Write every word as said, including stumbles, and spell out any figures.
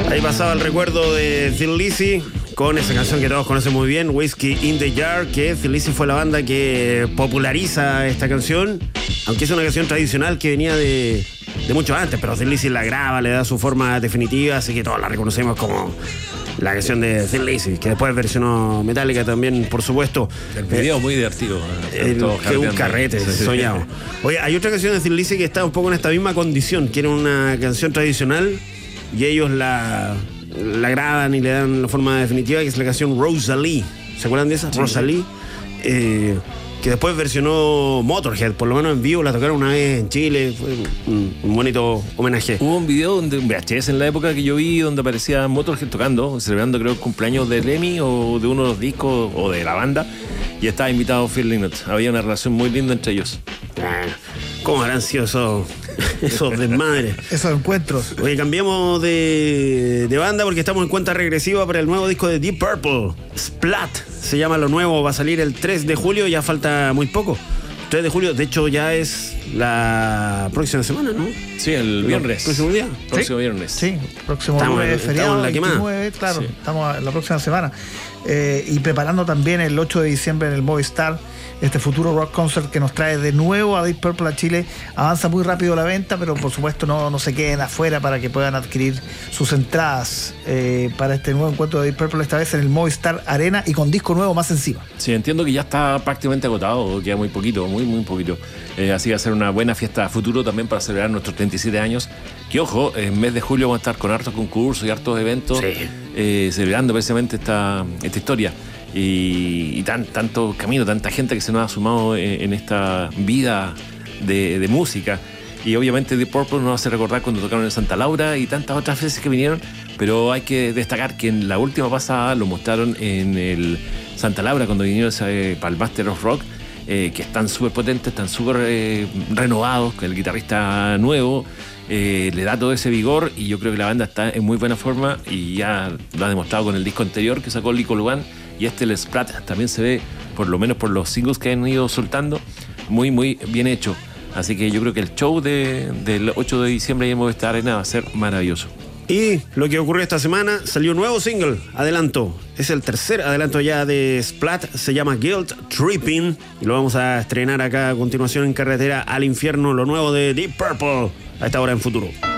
Ahí pasaba el recuerdo de Thin Lizzy con esa canción que todos conocen muy bien, Whiskey in the Jar, que Thin Lizzy fue la banda que populariza esta canción, aunque es una canción tradicional que venía de, de mucho antes, pero Thin Lizzy la graba, le da su forma definitiva, así que todos la reconocemos como la canción de Thin Lizzy, que después versionó Metallica también, por supuesto. El video eh, muy divertido. Eh, que un carrete, sí, soñado. Oye, hay otra canción de Thin Lizzy que está un poco en esta misma condición, que era una canción tradicional y ellos la, la graban y le dan la forma definitiva, que es la canción Rosalie. ¿Se acuerdan de esa? Sí. Rosalie. Eh, que después versionó Motorhead, por lo menos en vivo, la tocaron una vez en Chile, fue un, un bonito homenaje. Hubo un video donde un V H S en la época que yo vi donde aparecía Motorhead tocando, celebrando creo el cumpleaños de Lemmy o de uno de los discos o de la banda, y estaba invitado Phil Lynott. Había una relación muy linda entre ellos. ¿Cómo habrán sido esos, esos desmadres? Esos encuentros. Oye, cambiamos de, de banda porque estamos en cuenta regresiva para el nuevo disco de Deep Purple. Splat se llama lo nuevo, va a salir el tres de julio, ya falta muy poco. tres de julio, de hecho ya es la próxima semana, ¿no? Sí, el viernes. ¿Próximo día? Próximo ¿Sí? viernes. Sí, próximo estamos, nueve, feriado, en la veintinueve, claro, sí. Estamos la próxima semana. Eh, y preparando también el ocho de diciembre en el Movistar este futuro rock concert que nos trae de nuevo a Deep Purple a Chile. Avanza muy rápido la venta, pero por supuesto no, no se queden afuera para que puedan adquirir sus entradas eh, para este nuevo encuentro de Deep Purple, esta vez en el Movistar Arena y con disco nuevo más encima. Sí, entiendo que ya está prácticamente agotado, queda muy poquito, muy muy poquito. Eh, así va a ser una buena fiesta a futuro también para celebrar nuestros treinta y siete años. Que ojo, en mes de julio vamos a estar con hartos concursos y hartos eventos, sí. eh, celebrando precisamente esta, esta historia. Y, y tan, tanto camino, tanta gente que se nos ha sumado en, en esta vida de, de música. Y obviamente Deep Purple nos hace recordar cuando tocaron en Santa Laura y tantas otras veces que vinieron, pero hay que destacar que en la última pasada lo mostraron en el Santa Laura cuando vinieron eh, para el Master of Rock, eh, que están súper potentes, están súper eh, renovados, con el guitarrista nuevo. Eh, le da todo ese vigor y yo creo que la banda está en muy buena forma y ya lo ha demostrado con el disco anterior que sacó Licol One, y este, el Splat, también se ve, por lo menos por los singles que han ido soltando, muy muy bien hecho. Así que yo creo que el show de, del ocho de diciembre en Movistar Arena va a ser maravilloso. Y lo que ocurrió esta semana, salió un nuevo single, adelanto. Es el tercer adelanto ya de Splat, se llama Guilt Tripping y lo vamos a estrenar acá a continuación en Carretera al Infierno, lo nuevo de Deep Purple, a esta hora en Futuro.